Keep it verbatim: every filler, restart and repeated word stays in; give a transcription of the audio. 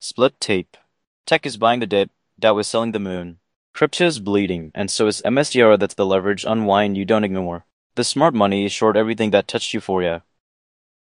Split tape. Tech is buying the dip, Dow is selling the moon. Crypto is bleeding, and so is M S D R. That's the leverage unwind you don't ignore. The smart money is short everything that touched euphoria.